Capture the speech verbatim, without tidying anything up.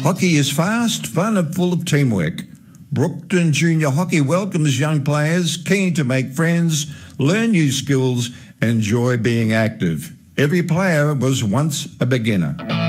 Hockey is fast, fun and full of teamwork. Brookton Junior Hockey welcomes young players keen to make friends, learn new skills, and enjoy being active. Every player was once a beginner.